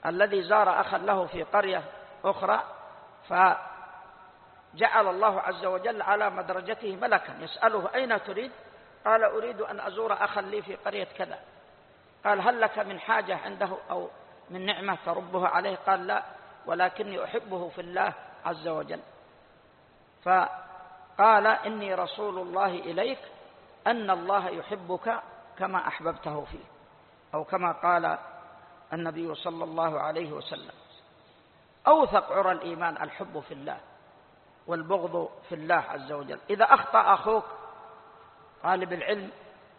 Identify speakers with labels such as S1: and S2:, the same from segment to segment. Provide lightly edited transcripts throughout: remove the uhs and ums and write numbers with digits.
S1: الذي زار أخا له في قرية أخرى، فجعل الله عز وجل على مدرجته ملكا يسأله: أين تريد؟ قال: أريد أن أزور أخا لي في قرية كذا. قال: هل لك من حاجة عنده أو من نعمة تربها عليه؟ قال: لا، ولكني أحبه في الله عز وجل. فقال: إني رسول الله إليك أن الله يحبك كما أحببته فيه، أو كما قال النبي صلى الله عليه وسلم. أوثق عرى الإيمان الحب في الله والبغض في الله عز وجل. إذا أخطأ أخوك طالب العلم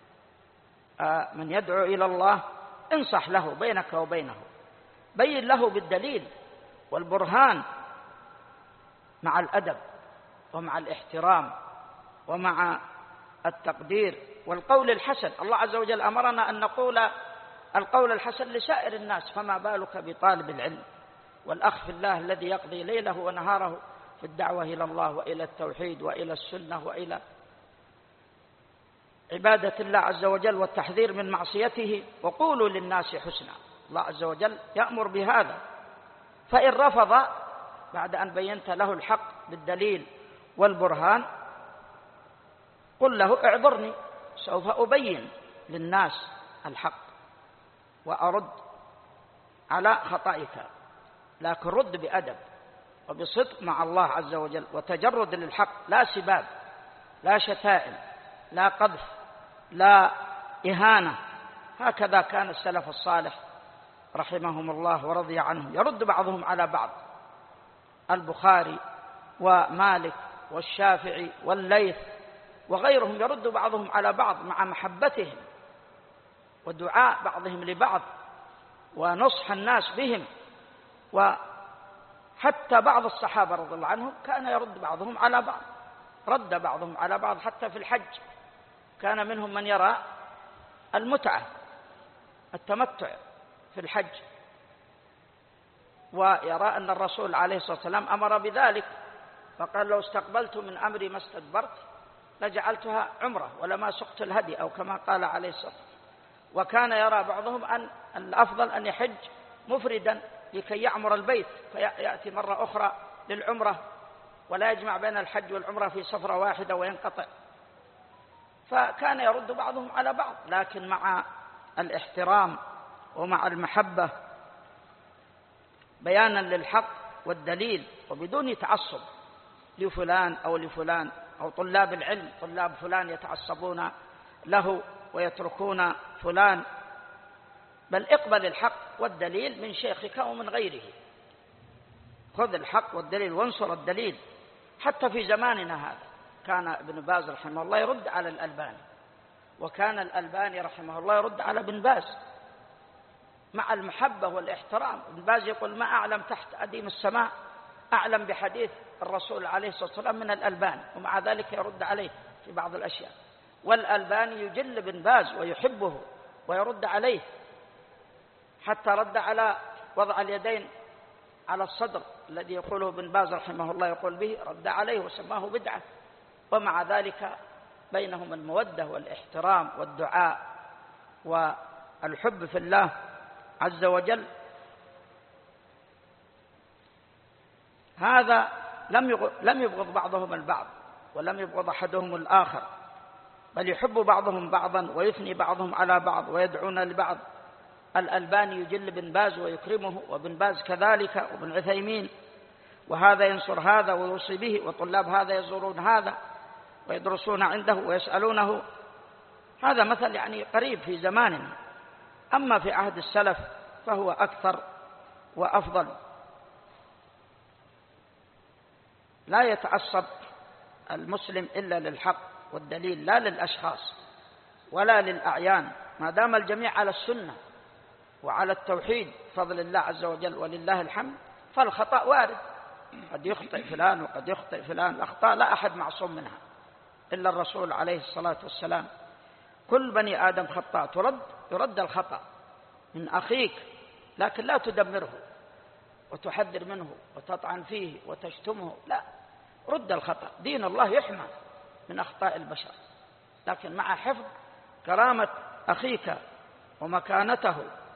S1: من يدعو إلى الله، انصح له بينك وبينه، بين له بالدليل والبرهان مع الأدب ومع الاحترام ومع التقدير والقول الحسن. الله عز وجل أمرنا أن نقول القول الحسن لسائر الناس، فما بالك بطالب العلم والأخ في الله الذي يقضي ليله ونهاره في الدعوة إلى الله وإلى التوحيد وإلى السنة وإلى عبادة الله عز وجل والتحذير من معصيته. وقولوا للناس حسنا، الله عز وجل يأمر بهذا. فإن رفض بعد أن بينت له الحق بالدليل والبرهان، قل له: اعذرني، سوف أبين للناس الحق وأرد على خطئك، لكن رد بأدب وبصدق مع الله عز وجل وتجرد للحق، لا سباب، لا شتائم، لا قذف، لا إهانة. هكذا كان السلف الصالح رحمهم الله ورضي عنهم، يرد بعضهم على بعض. البخاري ومالك والشافعي والليث وغيرهم يرد بعضهم على بعض مع محبتهم ودعاء بعضهم لبعض ونصح الناس بهم. وحتى بعض الصحابة رضي الله عنهم كان يرد بعضهم على بعض، رد بعضهم على بعض حتى في الحج. كان منهم من يرى المتعة، التمتع في الحج، ويرى أن الرسول عليه الصلاة والسلام أمر بذلك، فقال: لو استقبلت من أمري ما استدبرت لجعلتها عمرة ولما سقت الهدي، أو كما قال عليه الصلاة والسلام. وكان يرى بعضهم أن الأفضل أن يحج مفردا لكي يعمر البيت، فيأتي مرة أخرى للعمرة ولا يجمع بين الحج والعمرة في سفرة واحدة وينقطع. فكان يرد بعضهم على بعض، لكن مع الاحترام ومع المحبة، بيانا للحق والدليل، وبدون تعصب لفلان أو لفلان أو طلاب العلم. طلاب فلان يتعصبون له ويتركون فلان، بل اقبل الحق والدليل من شيخك ومن غيره. خذ الحق والدليل وانصر الدليل. حتى في زماننا هذا كان ابن باز رحمه الله يرد على الألباني، وكان الألباني رحمه الله يرد على ابن باز مع المحبة والاحترام. ابن باز يقول: ما أعلم تحت أديم السماء أعلم بحديث الرسول عليه الصلاة والسلام من الألباني، ومع ذلك يرد عليه في بعض الأشياء. والألباني يجل ابن باز ويحبه ويرد عليه، حتى رد على وضع اليدين على الصدر الذي يقوله ابن باز رحمه الله يقول به، رد عليه وسماه بدعة. ومع ذلك بينهم المودة والاحترام والدعاء والحب في الله عز وجل. هذا لم يبغض بعضهم البعض ولم يبغض أحدهم الآخر، بل يحب بعضهم بعضا ويثني بعضهم على بعض ويدعون لبعض. الألباني يجل بن باز ويكرمه، وابن باز كذلك، وابن عثيمين، وهذا ينصر هذا ويوصي به، وطلاب هذا يزورون هذا ويدرسون عنده ويسألونه. هذا مثل يعني قريب في زماننا. أما في عهد السلف فهو أكثر وأفضل. لا يتعصب المسلم إلا للحق والدليل، لا للأشخاص ولا للأعيان، ما دام الجميع على السنة وعلى التوحيد فضل الله عز وجل ولله الحمد. فالخطأ وارد، قد يخطئ فلان وقد يخطئ فلان. الأخطاء لا أحد معصوم منها إلا الرسول عليه الصلاة والسلام. كل بني آدم خطاء، يرد الخطأ من أخيك، لكن لا تدمره وتحذر منه وتطعن فيه وتشتمه، لا، رد الخطأ. دين الله يحمى من أخطاء البشر، لكن مع حفظ كرامة أخيك ومكانته